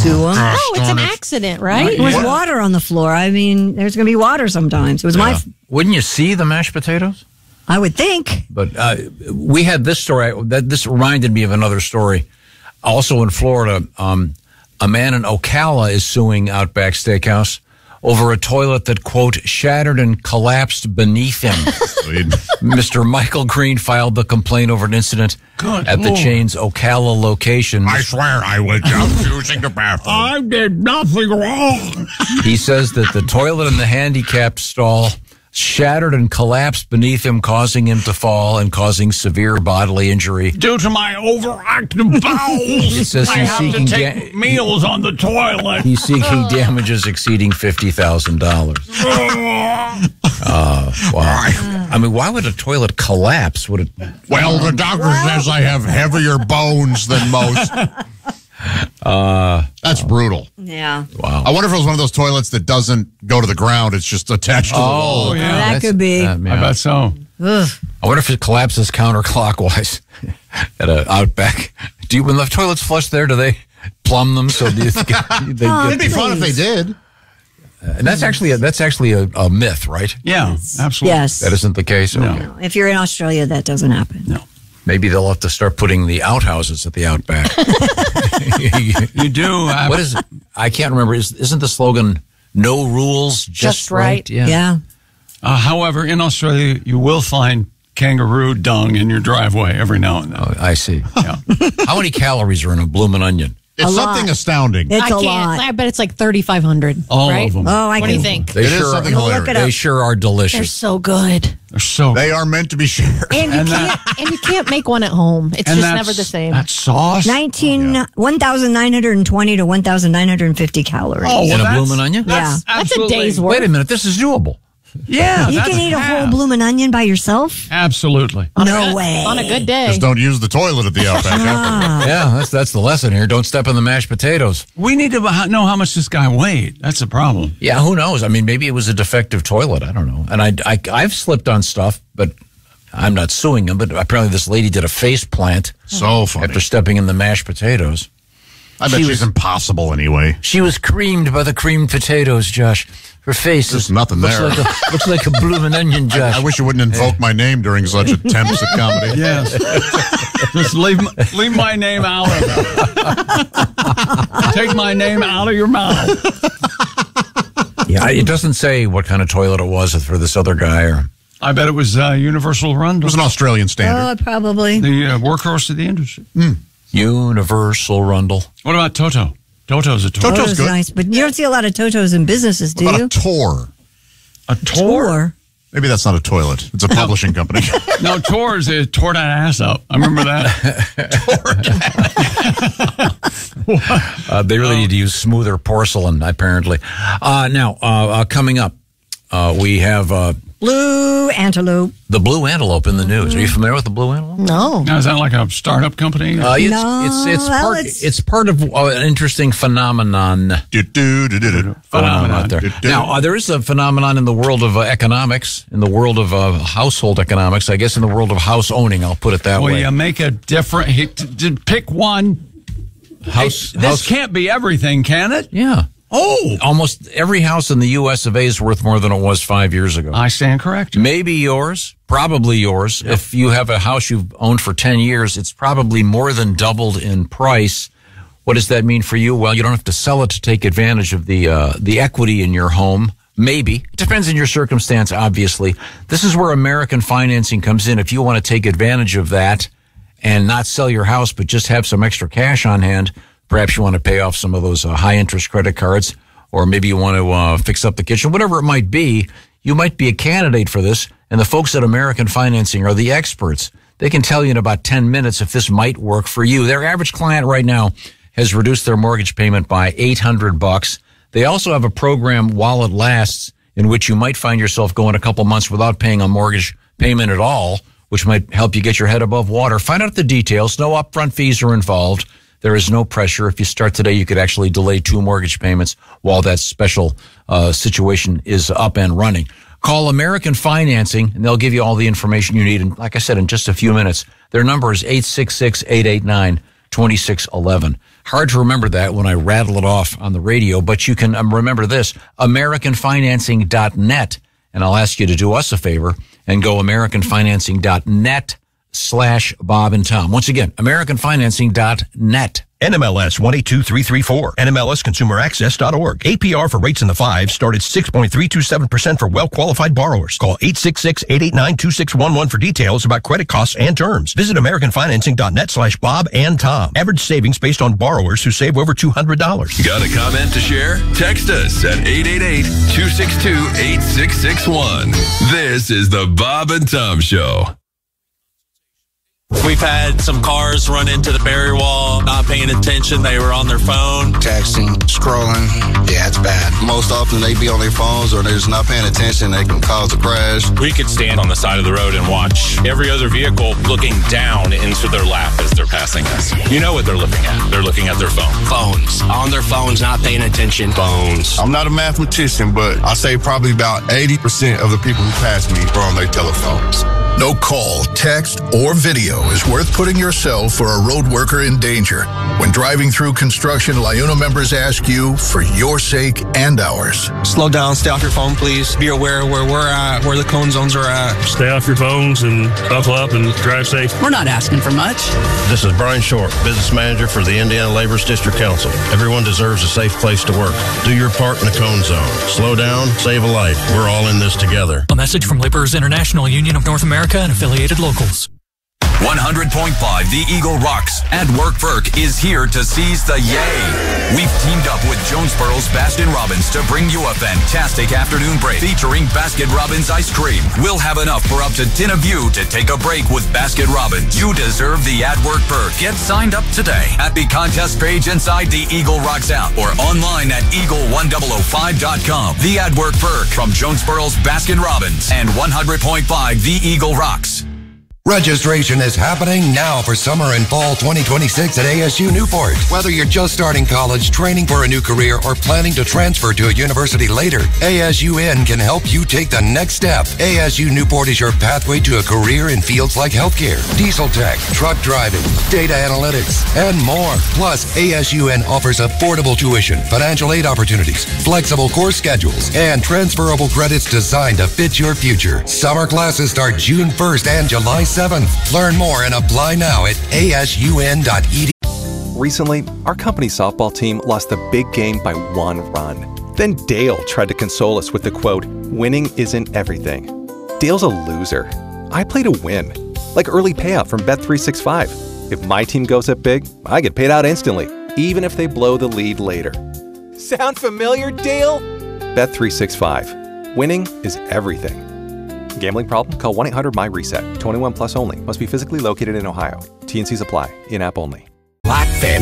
to them. Oh, it's an accident, right? There was water on the floor. I mean, there's going to be water sometimes. It was Wouldn't you see the mashed potatoes? I would think. But we had this story. This reminded me of another story. Also in Florida, a man in Ocala is suing Outback Steakhouse over a toilet that, quote, shattered and collapsed beneath him. Mr. Michael Green filed the complaint over an incident at the chain's Ocala location. I swear I was just using the bathroom. I did nothing wrong. He says that the toilet in the handicapped stall shattered and collapsed beneath him, causing him to fall and causing severe bodily injury. Due to my overactive bowels, He says I he's have to seeking take meals on the toilet. He's seeking damages exceeding $50,000. Wow. I mean, why would a toilet collapse? Would it? Well, the doctor says I have heavier bones than most. That's brutal. Yeah. Wow. I wonder if it was one of those toilets that doesn't go to the ground. It's just attached to the wall. yeah. That could be. I bet so. Ugh. I wonder if it collapses counterclockwise at an Outback. When the toilets flush there, do they plumb them so they It'd be fun if they did. And that's actually a myth, right? Yeah, absolutely. Yes. That isn't the case. No. Okay. No, if you're in Australia, that doesn't happen. No. Maybe they'll have to start putting the outhouses at the Outback. You do. What is it? I can't remember. Isn't the slogan "No rules, just right"? Yeah. However, in Australia, you will find kangaroo dung in your driveway every now and then. Oh, I see. Yeah. How many calories are in a bloomin' onion? It's A something lot. astounding. It's I a can't. lot. I bet it's like 3,500. All right? of them. Oh, What do you think? They It is sure something Look hilarious. it up. They sure are They're delicious. so good. They're so They are meant to be shared. And you can't make one at home. It's just never the same. That sauce. 1,920 to 1,950 calories. Oh, well, In a that's- bloomin' onion? That's, That's a absolutely- day's work. Wait a minute. This is doable. Yeah, You that's can eat a whole half. bloomin' onion by yourself? Absolutely. No way. On a good day. Just don't use the toilet at the Outback. Yeah, that's the lesson here. Don't step in the mashed potatoes. We need to know how much this guy weighed. That's the problem. Yeah, who knows? I mean, maybe it was a defective toilet. I don't know. And I've slipped on stuff, but I'm not suing him. But apparently, this lady did a face plant So funny. after stepping in the mashed potatoes. I bet she's impossible anyway. She was creamed by the creamed potatoes, Josh. Her face There's is nothing there. looks like a bloomin' onion, Josh. I wish you wouldn't invoke my name during such attempts at comedy. Yes. Just leave my name out of it. Take my name out of your mouth. Yeah, it doesn't say what kind of toilet it was for this other guy. Or I bet it was Universal It Rundle, was an Australian standard. Oh, probably. the workhorse of the industry. Universal Rundle. What about Toto? Toto's a toy. Toto's Toto's good. nice, but you don't see a lot of Totos in businesses, do What you? about a Tor? A tour? Or Maybe that's not a toilet. It's a publishing company. No, tours. They tore that ass up. I remember that. They really need to use smoother porcelain, apparently. Now, coming up, we have blue antelope. the blue antelope in the news. Are you familiar with the blue antelope? No. Now, is that like a startup company? It's part of an interesting phenomenon Phenomenon. out there. Now, there is a phenomenon in the world of economics, in the world of household economics, I guess in the world of house owning, I'll put it that Well, way. you make a different. Pick one. House, This can't be everything, can it? yeah. Oh, Almost every house in the U.S. of A is worth more than it was 5 years ago. I stand corrected. Maybe yours, probably yours. Yep. If you have a house you've owned for 10 years, it's probably more than doubled in price. What does that mean for you? Well, you don't have to sell it to take advantage of the equity in your home. Maybe. It depends on your circumstance, obviously. This is where American financing comes in. If you want to take advantage of that and not sell your house, but just have some extra cash on hand, perhaps you want to pay off some of those high-interest credit cards, or maybe you want to fix up the kitchen, whatever it might be, you might be a candidate for this. And the folks at American Financing are the experts. They can tell you in about 10 minutes if this might work for you. Their average client right now has reduced their mortgage payment by $800. They also have a program while it lasts in which you might find yourself going a couple months without paying a mortgage payment at all, which might help you get your head above water. Find out the details. No upfront fees are involved. There is no pressure. If you start today, you could actually delay 2 mortgage payments while that special situation is up and running. Call American Financing, and they'll give you all the information you need. And like I said, in just a few minutes, their number is 866-889-2611. Hard to remember that when I rattle it off on the radio, but you can remember this, AmericanFinancing.net. And I'll ask you to do us a favor and go AmericanFinancing.net/Bob and Tom. Once again, AmericanFinancing.net. NMLS 122334. NMLSConsumerAccess.org. APR for rates in the 5s start at 6.327% for well-qualified borrowers. Call 866-889-2611 for details about credit costs and terms. Visit AmericanFinancing.net/Bob and Tom. Average savings based on borrowers who save over $200. Got a comment to share? Text us at 888-262-8661. This is the Bob and Tom Show. We've had some cars run into the barrier wall, not paying attention. They were on their phone. Texting, scrolling. Yeah, it's bad. Most often they be on their phones or they're just not paying attention. They can cause a crash. We could stand on the side of the road and watch every other vehicle looking down into their lap as they're passing us. You know what they're looking at. They're looking at their phone. Phones. On their phones, not paying attention. Phones. I'm not a mathematician, but I say probably about 80% of the people who pass me are on their telephones. No call, text, or video is worth putting yourself or a road worker in danger. When driving through construction, LIUNA members ask you for your sake and ours. Slow down, stay off your phone, please. Be aware where we're at, where the cone zones are at. Stay off your phones and buckle up and drive safe. We're not asking for much. This is Brian Short, business manager for the Indiana Laborers District Council. Everyone deserves a safe place to work. Do your part in the cone zone. Slow down, save a life. We're all in this together. A message from Laborers International Union of North America and affiliated locals. 100.5 The Eagle Rocks at Work Perk is here to seize the yay. We've teamed up with Jonesboro's Baskin-Robbins to bring you a fantastic afternoon break featuring Baskin-Robbins ice cream. We'll have enough for up to 10 of you to take a break with Baskin-Robbins. You deserve the At Work Perk. Get signed up today at the contest page inside the Eagle Rocks app or online at eagle1005.com. The At Work Perk from Jonesboro's Baskin-Robbins and 100.5 The Eagle Rocks. Registration is happening now for summer and fall 2026 at ASU Newport. Whether you're just starting college, training for a new career, or planning to transfer to a university later, ASUN can help you take the next step. ASU Newport is your pathway to a career in fields like healthcare, diesel tech, truck driving, data analytics, and more. Plus, ASUN offers affordable tuition, financial aid opportunities, flexible course schedules, and transferable credits designed to fit your future. Summer classes start June 1st and July 7th. Learn more and apply now at asun.edu. Recently, our company's softball team lost the big game by 1 run. Then Dale tried to console us with the quote, "Winning isn't everything." Dale's a loser. I play to win, like early payout from Bet365. If my team goes up big, I get paid out instantly, even if they blow the lead later. Sound familiar, Dale? Bet365. Winning is everything. Gambling problem? Call 1-800-MY-RESET. 21 plus only. Must be physically located in Ohio. T&Cs apply. In-app only. Black Fan